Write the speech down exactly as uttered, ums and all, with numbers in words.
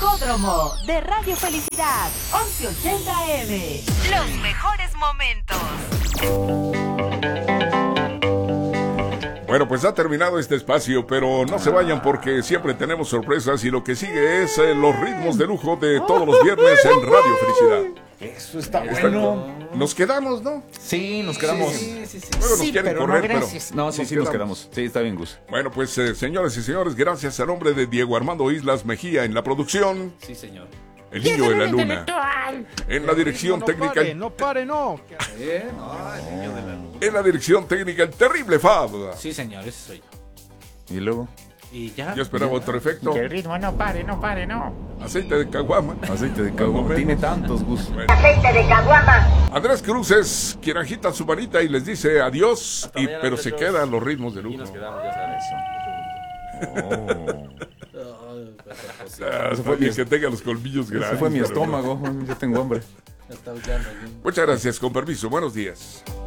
Rocódromo de Radio Felicidad, once ochenta A M. Los mejores momentos. Bueno, pues ha terminado este espacio, pero no se vayan porque siempre tenemos sorpresas y lo que sigue es eh, los ritmos de lujo de todos los viernes en Radio Felicidad. Eso está bueno. Nos quedamos, ¿no? Sí, nos quedamos. Sí, sí, sí. Luego nos Sí, quieren pero correr, no, gracias. pero No, sí, nos sí, nos quedamos. quedamos. Sí, está bien, Gus. Bueno, pues eh, señores y señores, gracias a nombre de Diego Armando Islas Mejía en la producción. Sí, señor. El niño de la luna. En la dirección no técnica. Pare, no pare, no. ¿Eh? No, el niño de la luna. En la dirección técnica, el terrible Fab. Sí, señor, ese soy yo. Y luego, Y ya. Yo esperaba otro efecto. Que el ritmo no pare, no pare, no. Aceite de caguama. aceite de Al caguama. momento. Tiene tantos, Gus. Bueno. Aceite de caguama. Andrés Cruz es quien agita su varita y les dice adiós, Hasta y, mañana, pero se muchachos. quedan los ritmos de Y lujo. nos quedamos, ya sabes. Oh. Ay, pues, pues, sí. Ah, Ese fue alguien mi- que tenga los colmillos grandes. Ese fue mi pero estómago. Ya tengo hambre. Ya está huyendo aquí. bueno. Muchas gracias, con permiso, buenos días.